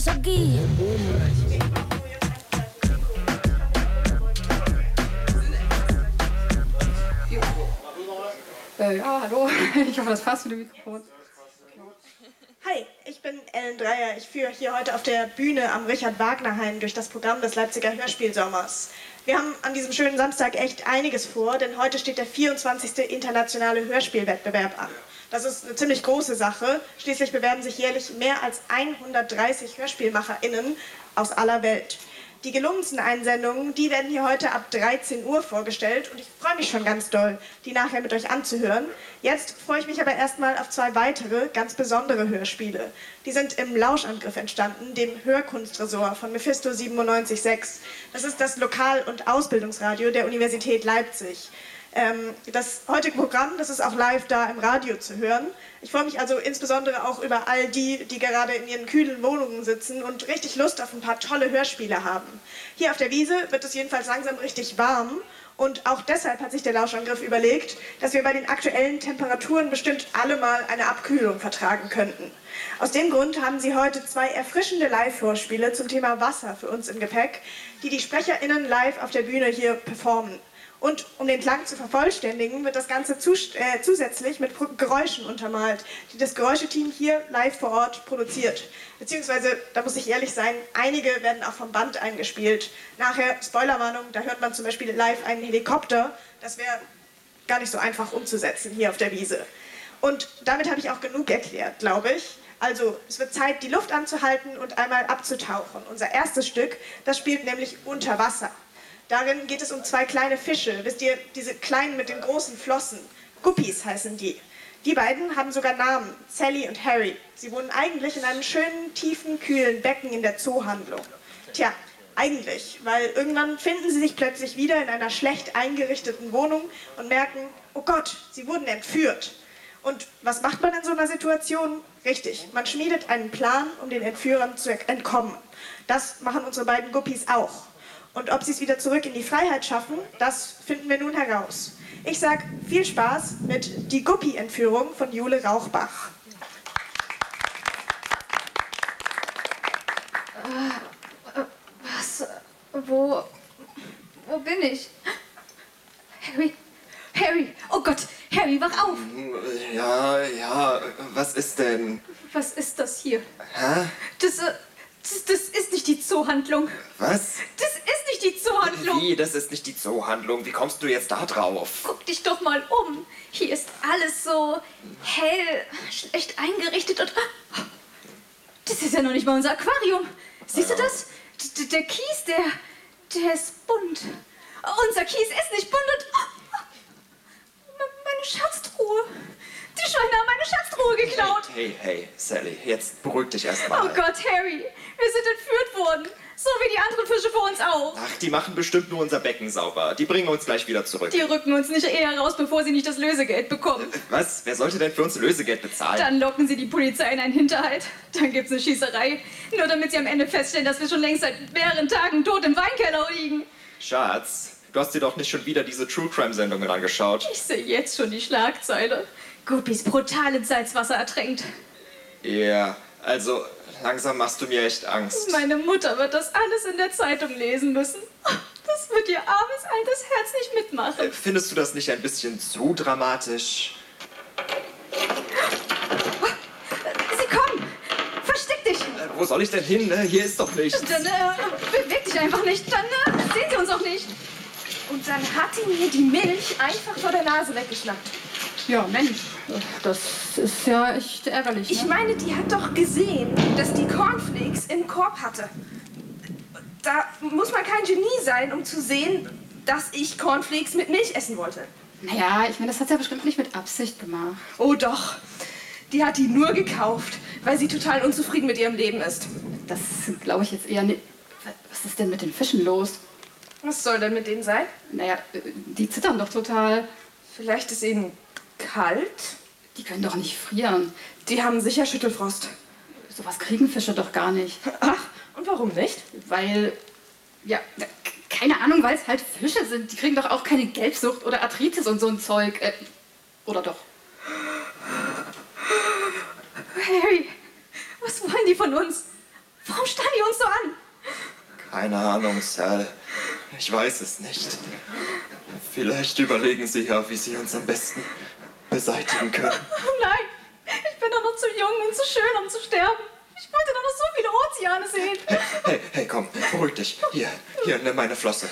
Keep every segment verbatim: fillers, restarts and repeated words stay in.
Aquí. Äh, ja, hallo. Ich hoffe, das passt mit dem Mikrofon. Hi, ich bin Ellen Dreier. Ich führe hier heute auf der Bühne am Richard-Wagner-Hain durch das Programm des Leipziger Hörspielsommers. Wir haben an diesem schönen Samstag echt einiges vor, denn heute steht der vierundzwanzigste internationale Hörspielwettbewerb an. Das ist eine ziemlich große Sache. Schließlich bewerben sich jährlich mehr als hundertdreißig HörspielmacherInnen aus aller Welt. Die gelungensten Einsendungen, die werden hier heute ab dreizehn Uhr vorgestellt und ich freue mich schon ganz doll, die nachher mit euch anzuhören. Jetzt freue ich mich aber erstmal auf zwei weitere, ganz besondere Hörspiele. Die sind im Lauschangriff entstanden, dem Hörkunstressort von Mephisto siebenundneunzig Komma sechs. Das ist das Lokal- und Ausbildungsradio der Universität Leipzig. Ähm, das heutige Programm, das ist auch live da im Radio zu hören. Ich freue mich also insbesondere auch über all die, die gerade in ihren kühlen Wohnungen sitzen und richtig Lust auf ein paar tolle Hörspiele haben. Hier auf der Wiese wird es jedenfalls langsam richtig warm und auch deshalb hat sich der Lauschangriff überlegt, dass wir bei den aktuellen Temperaturen bestimmt alle mal eine Abkühlung vertragen könnten. Aus dem Grund haben sie heute zwei erfrischende Live-Hörspiele zum Thema Wasser für uns im Gepäck, die die SprecherInnen live auf der Bühne hier performen. Und um den Klang zu vervollständigen, wird das Ganze zus äh, zusätzlich mit Geräuschen untermalt, die das Geräuscheteam hier live vor Ort produziert. Beziehungsweise, da muss ich ehrlich sein, einige werden auch vom Band eingespielt. Nachher, Spoilerwarnung, da hört man zum Beispiel live einen Helikopter. Das wäre gar nicht so einfach umzusetzen hier auf der Wiese. Und damit habe ich auch genug erklärt, glaube ich. Also, es wird Zeit, die Luft anzuhalten und einmal abzutauchen. Unser erstes Stück, das spielt nämlich unter Wasser. Darin geht es um zwei kleine Fische, wisst ihr, diese kleinen mit den großen Flossen. Guppies heißen die. Die beiden haben sogar Namen, Sally und Harry. Sie wohnen eigentlich in einem schönen, tiefen, kühlen Becken in der Zoohandlung. Tja, eigentlich, weil irgendwann finden sie sich plötzlich wieder in einer schlecht eingerichteten Wohnung und merken, oh Gott, sie wurden entführt. Und was macht man in so einer Situation? Richtig, man schmiedet einen Plan, um den Entführern zu entkommen. Das machen unsere beiden Guppies auch. Und ob sie es wieder zurück in die Freiheit schaffen, das finden wir nun heraus. Ich sag viel Spaß mit Die Guppi-Entführung von Jule Rauchbach. Äh, äh, was? Wo? Wo bin ich? Harry? Harry! Oh Gott! Harry, wach auf! Ja, ja, was ist denn? Was ist das hier? Hä? Das, äh, das, das ist nicht die Zoohandlung. Was? Das ist nicht die Zoohandlung. Wie? Das ist nicht die Zoohandlung. Wie kommst du jetzt da drauf? Guck dich doch mal um. Hier ist alles so hell, schlecht eingerichtet und... Das ist ja noch nicht mal unser Aquarium. Siehst du das? D der Kies, der... der ist bunt. Unser Kies ist nicht bunt und... Meine Schatztruhe. Die Schweine haben meine Schatztruhe geklaut. Hey, hey, hey, Sally, jetzt beruhig dich erstmal. Oh Gott, Harry, wir sind entführt worden. So wie die anderen Fische vor uns auch. Ach, die machen bestimmt nur unser Becken sauber. Die bringen uns gleich wieder zurück. Die rücken uns nicht eher raus, bevor sie nicht das Lösegeld bekommen. Was? Wer sollte denn für uns Lösegeld bezahlen? Dann locken sie die Polizei in einen Hinterhalt. Dann gibt's eine Schießerei. Nur damit sie am Ende feststellen, dass wir schon längst seit mehreren Tagen tot im Weinkeller liegen. Schatz, du hast dir doch nicht schon wieder diese True-Crime-Sendungen angeschaut. Ich sehe jetzt schon die Schlagzeile. Guppies brutal ins Salzwasser ertränkt. Ja, also langsam machst du mir echt Angst. Meine Mutter wird das alles in der Zeitung lesen müssen. Das wird ihr armes, altes Herz nicht mitmachen. Äh, findest du das nicht ein bisschen zu dramatisch? Sie kommen! Versteck dich! Äh, wo soll ich denn hin? Ne? Hier ist doch nichts. Dann äh, beweg dich einfach nicht, dann äh, sehen sie uns auch nicht. Und dann hat die mir die Milch einfach vor der Nase weggeschnappt. Ja, Mensch, das ist ja echt ärgerlich. Ne? Ich meine, die hat doch gesehen, dass die Cornflakes im Korb hatte. Da muss man kein Genie sein, um zu sehen, dass ich Cornflakes mit Milch essen wollte. Naja, ich meine, das hat sie ja bestimmt nicht mit Absicht gemacht. Oh doch, die hat die nur gekauft, weil sie total unzufrieden mit ihrem Leben ist. Das glaube ich jetzt eher nicht. Was ist denn mit den Fischen los? Was soll denn mit denen sein? Naja, die zittern doch total. Vielleicht ist ihnen kalt? Die können doch nicht frieren. Die haben sicher Schüttelfrost. Sowas kriegen Fische doch gar nicht. Ach, und warum nicht? Weil, ja, keine Ahnung, weil es halt Fische sind. Die kriegen doch auch keine Gelbsucht oder Arthritis und so ein Zeug. Äh, oder doch? Harry, was wollen die von uns? Warum starren die uns so an? Keine Ahnung, Sal. Ich weiß es nicht. Vielleicht überlegen Sie ja, wie Sie uns am besten beseitigen können. Oh nein, ich bin doch noch zu jung und zu schön, um zu sterben. Ich wollte doch noch so viele Ozeane sehen. Hey, hey, hey, komm, beruhig dich. Hier, hier, nimm meine Flosse.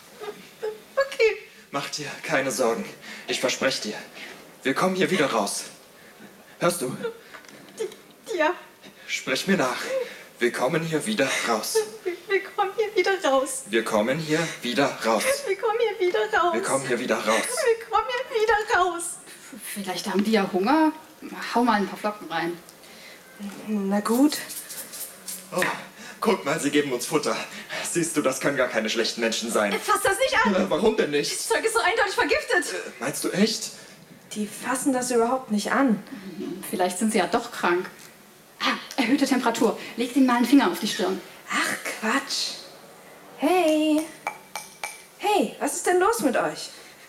Okay. Mach dir keine Sorgen. Ich verspreche dir. Wir kommen hier wieder raus. Hörst du? Ja, Sprich mir nach. Wir kommen hier wieder raus. wir, wir kommen hier wieder raus. Wir kommen hier wieder raus. Wir kommen hier wieder raus. Wir kommen hier wieder raus. Wir kommen hier wieder raus. Vielleicht haben die ja Hunger. Hau mal ein paar Flocken rein. Na gut. Oh, guck mal, sie geben uns Futter. Siehst du, das können gar keine schlechten Menschen sein. Fass das nicht an. Äh, warum denn nicht? Das Zeug ist so eindeutig vergiftet. Äh, meinst du echt? Die fassen das überhaupt nicht an. Vielleicht sind sie ja doch krank. Ah, erhöhte Temperatur. Leg den mal einen Finger auf die Stirn. Ach, Quatsch. Hey. Hey, was ist denn los mit euch?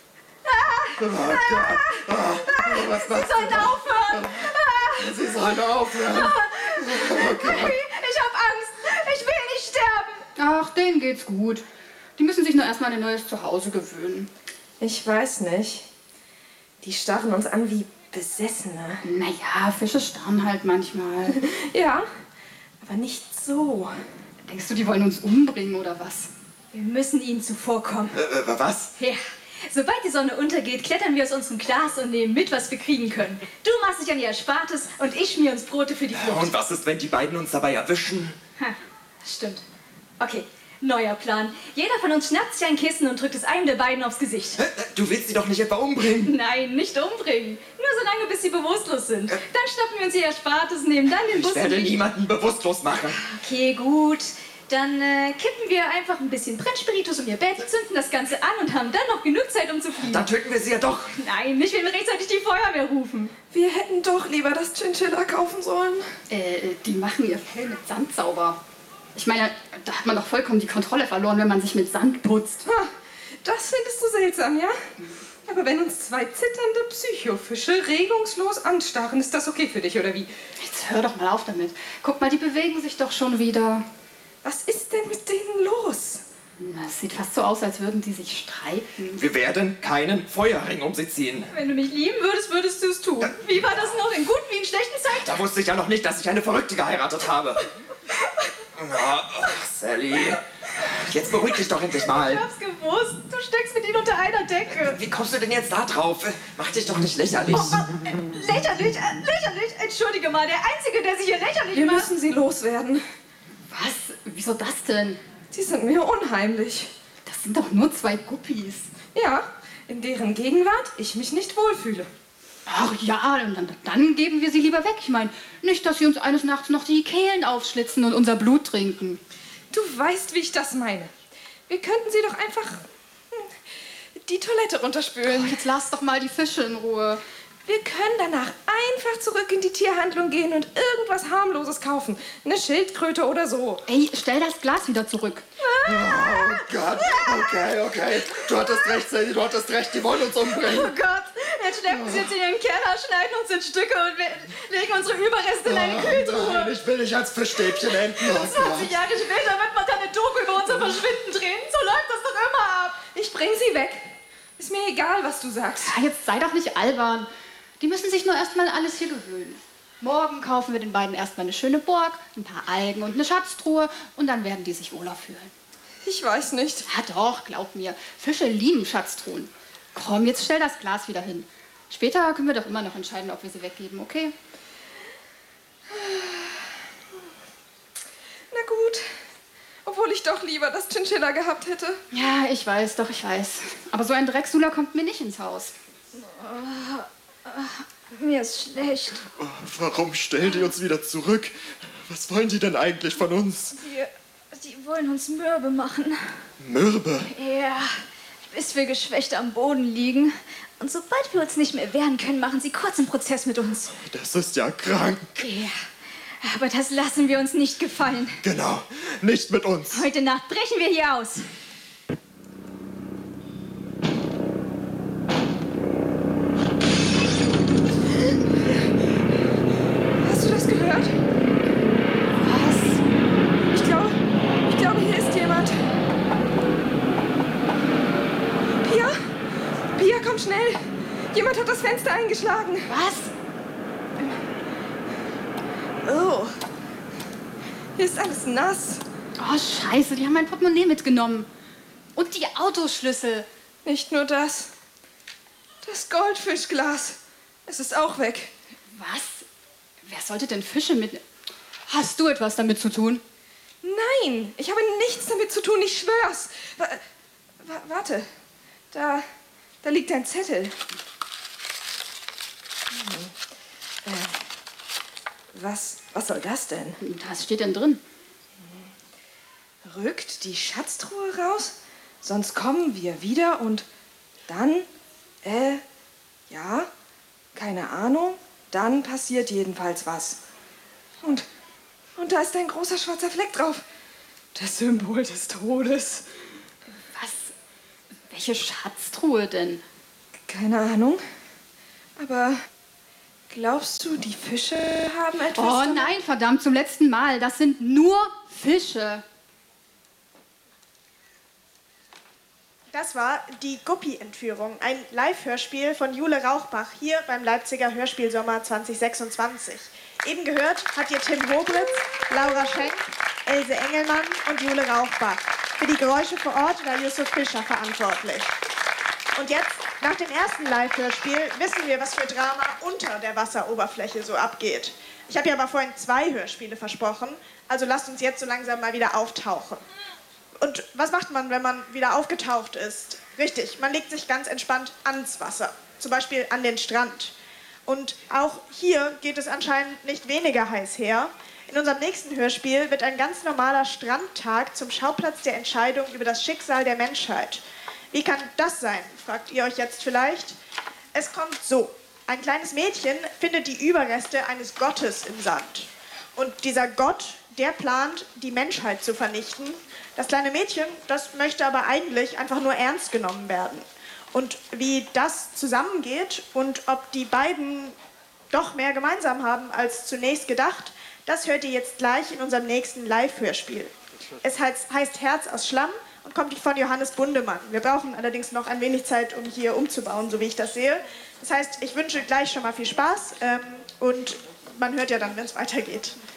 Oh Gott. Oh, was Sie machst sollen du? aufhören. Sie sollen aufhören. Oh Gott. Ich hab Angst. Ich will nicht sterben. Ach, denen geht's gut. Die müssen sich nur erstmal an ein neues Zuhause gewöhnen. Ich weiß nicht. Die starren uns an wie Besessene. Naja, Fische starren halt manchmal. Ja, aber nicht so. Denkst du, die wollen uns umbringen oder was? Wir müssen ihnen zuvorkommen. Äh, äh, was? Ja. Sobald die Sonne untergeht, klettern wir aus unserem Glas und nehmen mit, was wir kriegen können. Du machst dich an ihr Erspartes und ich schmier uns Brote für die Flucht. Und was ist, wenn die beiden uns dabei erwischen? Ha, stimmt. Okay, neuer Plan. Jeder von uns schnappt sich ein Kissen und drückt es einem der beiden aufs Gesicht. Äh, Du willst sie doch nicht etwa umbringen? Nein, nicht umbringen. Nur so lange, bis sie bewusstlos sind. Dann schnappen wir uns ihr Erspartes, nehmen dann den Ich Bus werde und... niemanden bewusstlos machen. Okay, gut. Dann äh, kippen wir einfach ein bisschen Brennspiritus um ihr Bett, zünden das Ganze an und haben dann noch genug Zeit, um zu fliehen. Dann töten wir sie ja doch. Nein, ich will rechtzeitig die Feuerwehr rufen. Wir hätten doch lieber das Chinchilla kaufen sollen. Äh, die machen ihr Fell mit Sand sauber. Ich meine, da hat man doch vollkommen die Kontrolle verloren, wenn man sich mit Sand putzt. Ha, das findest du seltsam, ja? Aber wenn uns zwei zitternde Psychofische regungslos anstarren, ist das okay für dich, oder wie? Jetzt hör doch mal auf damit. Guck mal, die bewegen sich doch schon wieder. Was ist denn mit denen los? Na, es sieht fast so aus, als würden die sich streiten. Wir werden keinen Feuerring um sie ziehen. Wenn du mich lieben würdest, würdest du es tun. Wie war das noch? In guten wie in schlechten Zeiten? Da wusste ich ja noch nicht, dass ich eine Verrückte geheiratet habe. Na, ach, Sally. Jetzt beruhig dich doch endlich Ich mal. hab's gewusst. Du steckst mit ihnen unter einer Decke. Wie kommst du denn jetzt da drauf? Mach dich doch nicht lächerlich. Lächerlich, äh, lächerlich. Entschuldige mal, der Einzige, der sich hier lächerlich Wir macht. müssen sie loswerden. Was? Wieso das denn? Die sind mir unheimlich. Das sind doch nur zwei Guppies. Ja, in deren Gegenwart ich mich nicht wohlfühle. Ach ja, und dann, dann geben wir sie lieber weg. Ich meine, nicht, dass sie uns eines Nachts noch die Kehlen aufschlitzen und unser Blut trinken. Du weißt, wie ich das meine. Wir könnten sie doch einfach hm, die Toilette runterspülen. Oh, jetzt lass doch mal die Fische in Ruhe. Wir können danach einfach zurück in die Tierhandlung gehen und irgendwas Harmloses kaufen. Eine Schildkröte oder so. Ey, stell das Glas wieder zurück. Oh Gott. Okay, okay. Du hattest recht, Sally, du hattest recht. Die wollen uns umbringen. Oh Gott, jetzt schleppen sie uns in ihren Keller, schneiden uns in Stücke und wir legen unsere Überreste in eine Kühltruhe. Nein, ich will dich als Fischstäbchen enden. Oh zwanzig Gott. Jahre später wird man dann eine Doku über unser Verschwinden drehen. So läuft das doch immer ab. Ich bring sie weg. Ist mir egal, was du sagst. Ja, jetzt sei doch nicht albern. Die müssen sich nur erstmal an alles hier gewöhnen. Morgen kaufen wir den beiden erstmal eine schöne Burg, ein paar Algen und eine Schatztruhe und dann werden die sich wohler fühlen. Ich weiß nicht. Ja doch, glaub mir. Fische lieben Schatztruhen. Komm, jetzt stell das Glas wieder hin. Später können wir doch immer noch entscheiden, ob wir sie weggeben, okay? Na gut. Obwohl ich doch lieber das Chinchilla gehabt hätte. Ja, ich weiß, doch, ich weiß. Aber so ein Drecksula kommt mir nicht ins Haus. Mir ist schlecht. Oh, warum stellen die uns wieder zurück? Was wollen die denn eigentlich von uns? Die, die wollen uns mürbe machen. Mürbe. Ja, bis wir geschwächt am Boden liegen. Und sobald wir uns nicht mehr wehren können, machen sie kurzen Prozess mit uns. Das ist ja krank. Ja, aber das lassen wir uns nicht gefallen. Genau. Nicht mit uns. Heute Nacht brechen wir hier aus. Hast du das gehört? Was? Fenster eingeschlagen. Was? Oh. Hier ist alles nass. Oh, scheiße, die haben mein Portemonnaie mitgenommen. Und die Autoschlüssel. Nicht nur das. Das Goldfischglas. Es ist auch weg. Was? Wer sollte denn Fische mit... Hast du etwas damit zu tun? Nein, ich habe nichts damit zu tun, ich schwör's. Wa wa warte, da, da liegt ein Zettel. Hm. Äh, was, was soll das denn? Was steht denn drin? Rückt die Schatztruhe raus, sonst kommen wir wieder und dann, äh, ja, keine Ahnung, dann passiert jedenfalls was. Und, und da ist ein großer schwarzer Fleck drauf. Das Symbol des Todes. Was? Welche Schatztruhe denn? Keine Ahnung, aber glaubst du, die Fische haben etwas? Oh damit? nein, verdammt, zum letzten Mal. Das sind nur Fische. Das war die Guppi-Entführung, ein Live-Hörspiel von Jule Rauchbach hier beim Leipziger Hörspielsommer zwanzig sechsundzwanzig. Eben gehört hat ihr Tim Hobritz, Laura Schenk, Else Engelmann und Jule Rauchbach. Für die Geräusche vor Ort war Yusuf Fischer verantwortlich. Und jetzt, nach dem ersten Live-Hörspiel, wissen wir, was für Drama unter der Wasseroberfläche so abgeht. Ich habe ja aber vorhin zwei Hörspiele versprochen, also lasst uns jetzt so langsam mal wieder auftauchen. Und was macht man, wenn man wieder aufgetaucht ist? Richtig, man legt sich ganz entspannt ans Wasser, zum Beispiel an den Strand. Und auch hier geht es anscheinend nicht weniger heiß her. In unserem nächsten Hörspiel wird ein ganz normaler Strandtag zum Schauplatz der Entscheidung über das Schicksal der Menschheit. Wie kann das sein, fragt ihr euch jetzt vielleicht? Es kommt so. Ein kleines Mädchen findet die Überreste eines Gottes im Sand. Und dieser Gott, der plant, die Menschheit zu vernichten. Das kleine Mädchen, das möchte aber eigentlich einfach nur ernst genommen werden. Und wie das zusammengeht und ob die beiden doch mehr gemeinsam haben als zunächst gedacht, das hört ihr jetzt gleich in unserem nächsten Live-Hörspiel. Es heißt, heißt Herz aus Schlamm und kommt von Johannes Bundemann. Wir brauchen allerdings noch ein wenig Zeit, um hier umzubauen, so wie ich das sehe. Das heißt, ich wünsche gleich schon mal viel Spaß ähm, und man hört ja dann, wenn es weitergeht.